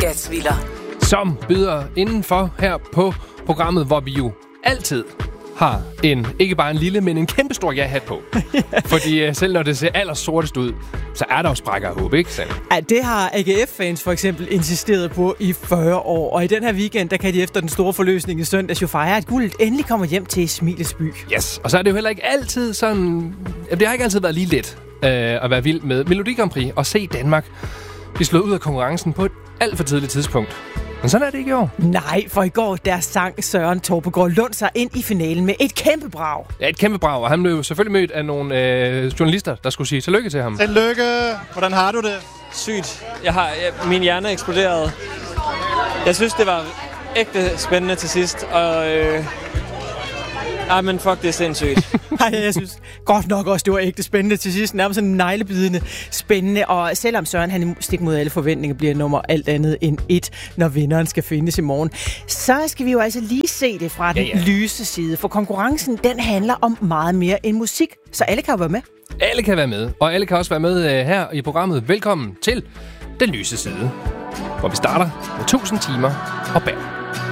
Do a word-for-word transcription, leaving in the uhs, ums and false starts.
Skatsviller. Som byder indenfor her på programmet, hvor vi jo altid har en, ikke bare en lille, men en kæmpe stor ja-hat på. Fordi uh, selv når det ser allersortest ud, så er der jo sprækker af håb, ikke Sam? Ja, det har A G F-fans for eksempel insisteret på i fyrre år. Og i den her weekend, der kan de efter den store forløsning i søndags jo fejre, at guldet endelig kommer hjem til Smilets by. Yes, og så er det jo heller ikke altid sådan... Det har ikke altid været lige let øh, at være vild med Melodi Grand Prix og se Danmark blive slået ud af konkurrencen på et alt for tidligt tidspunkt. Men sådan er det ikke i år. Nej, for i går der sang Søren Torpegaard Lund sig ind i finalen med et kæmpe brag. Ja, et kæmpe brag, og han blev jo selvfølgelig mødt af nogle øh, journalister, der skulle sige tillykke til ham. Tillykke! Hvordan har du det? Sygt. Jeg har, jeg, min hjerne er eksploderet. Jeg synes, det var ægte spændende til sidst, og... Øh, ah, men fuck, det er sindssygt. Nej, jeg synes godt nok også, det var ægte spændende til sidst. Nærmest sådan neglebidende spændende. Og selvom Søren, han stik mod alle forventninger, bliver nummer alt andet end et, når vinderen skal findes i morgen, så skal vi jo altså lige se det fra den ja, ja. lyse side. For konkurrencen, den handler om meget mere end musik. Så alle kan jo være med. Alle kan være med, og alle kan også være med uh, her i programmet. Velkommen til Den Lyse Side, hvor vi starter med tusind timer og bær.